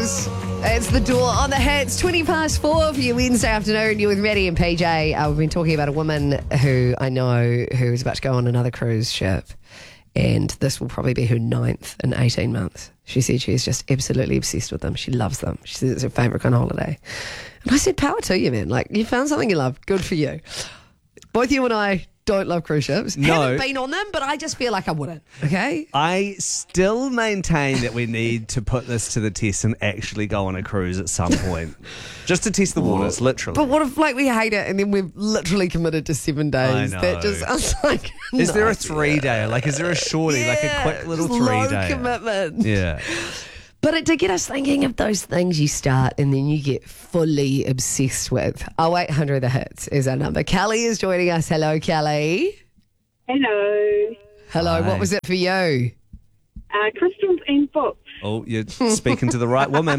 goes. It's the door on the hits. 4:20 for your Wednesday afternoon. You're with Maddie and PJ. We've been talking about a woman who I know who is about to go on another cruise ship. And this will probably be her 9th in 18 months. She said she is just absolutely obsessed with them. She loves them. She says it's her favourite kind of holiday. And I said, power to you, man. Like, you found something you love. Good for you. Both you and I don't love cruise ships. No. Haven't been on them, but I just feel like I wouldn't. Okay? I still maintain that we need to put this to the test and actually go on a cruise at some point. Just to test the waters, literally. But what if, like, we hate it and then we've literally committed to 7 days? I know. That just, I was like, Is there a no. 3-day? Like, is there a shorty? Like a quick little just low 3-day? commitment. Yeah. But it did get us thinking of those things you start and then you get fully obsessed with. 0800 The Hits is our number. Kelly is joining us. Hello, Kelly. Hello. Hello, Hi. what was it for you? Crystals and books. Oh, you're speaking to the right woman.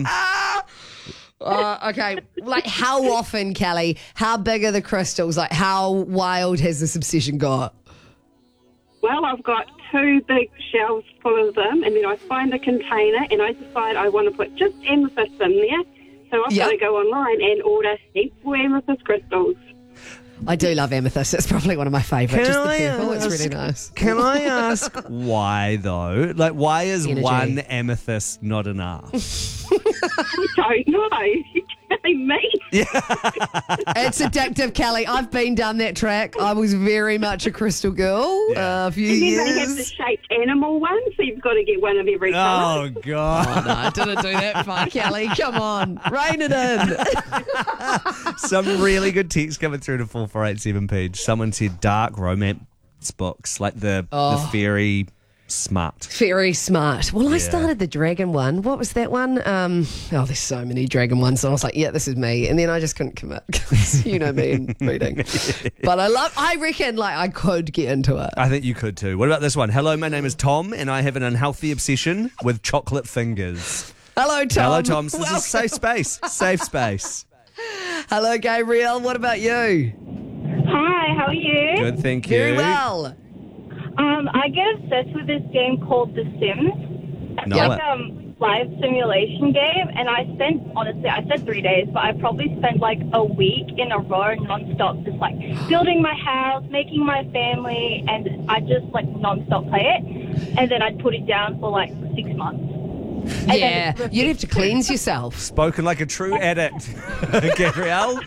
Okay, like how often, Kelly? How big are the crystals? Like how wild has this obsession got? Well, I've got 2 big shelves full of them, and then I find a container, and I decide I want to put just amethyst in there. So I've got to go online and order heaps of amethyst crystals. I do love amethyst. It's probably one of my favourites. Can Just the I purple. It's ask- really nice. Can I ask why, though? Like, why is Energy. one amethyst not enough? I don't know. You're telling me. It's addictive, Kelly. I've been down that track. I was very much a crystal girl a few And then they have the years. shaped animal one, so you've got to get one of every colour. Oh, God. No, I didn't do that far, Kelly. Come on. Rein it in. Some really good text coming through to 4487 page. Someone said dark romance books, like the fairy smart. Very smart. Well, I started the dragon one. What was that one? There's so many dragon ones. And I was like, yeah, this is me. And then I just couldn't commit because you know me and reading. But I reckon like I could get into it. I think you could too. What about this one? Hello, my name is Tom, and I have an unhealthy obsession with chocolate fingers. Hello, Tom. Hello, Tom. This is Welcome. a safe space. Safe space. Hello, Gabrielle. What about you? Hi, how are you? Good, thank you. Very well. I get obsessed with this game called The Sims. It's No, like a live simulation game, and I said 3 days, but I probably spent like a week in a row non-stop just like building my house, making my family, and I just like non-stop play it, and then I'd put it down for like 6 months. Yeah, you'd have to cleanse yourself. Spoken like a true addict, Gabrielle.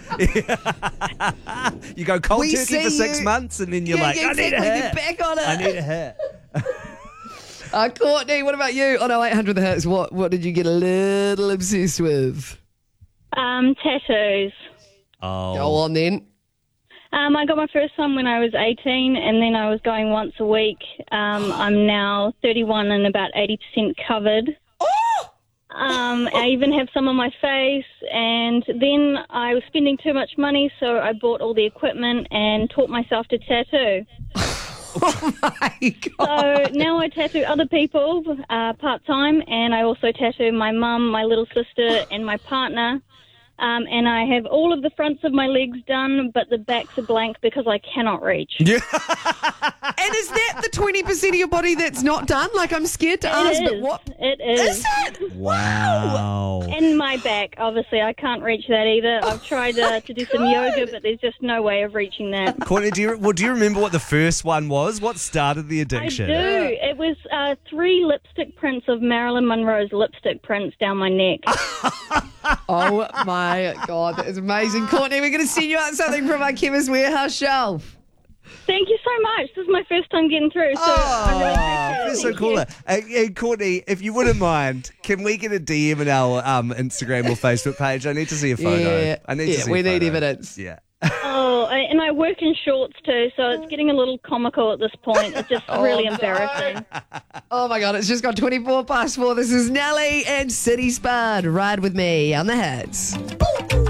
You go cold We turkey see for 6 you. months, and then you're Yeah, like, I need a exactly. hit. Get back on it. I need a hit. Courtney, what about you? On 0800 The Hits, what did you get a little obsessed with? Tattoos. Go Oh, on then. I got my first one when I was 18, and then I was going once a week. I'm now 31 and about 80% covered. I even have some on my face, and then I was spending too much money, so I bought all the equipment and taught myself to tattoo. My God. So now I tattoo other people part-time, and I also tattoo my mum, my little sister, and my partner. And I have all of the fronts of my legs done, but the backs are blank because I cannot reach. And is that the 20% of your body that's not done? Like, I'm scared to ask, but what? It is. Is it? wow. And my back, obviously, I can't reach that either. I've tried to do some yoga, but there's just no way of reaching that. Courtney, do you remember what the first one was? What started the I addiction? do. It was 3 lipstick prints of Marilyn Monroe's lipstick prints down my neck. Oh, my God. That is amazing. Courtney, we're going to send you out something from our Chemist Warehouse shelf. Thank you so much. This is my first time getting through, so I really appreciate it. That's so Thank cool. you. Hey, Courtney, if you wouldn't mind, can we get a DM in our Instagram or Facebook page? I need to see a photo. Yeah. I need to see we a photo. need evidence. Yeah. And I work in shorts too, so it's getting a little comical at this point. It's just really embarrassing. Oh, my God. It's just got 4:24. This is Nelly and City Spud. Ride with me on the Hits.